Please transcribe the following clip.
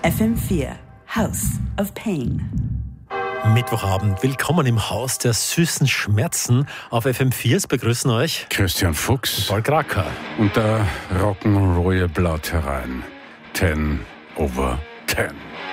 FM4 House of Pain. Mittwochabend, willkommen im Haus der süßen Schmerzen auf FM4. Es begrüßen euch Christian Fuchs Paul Kracker. und da rocken Royal Blood herein. 10/10.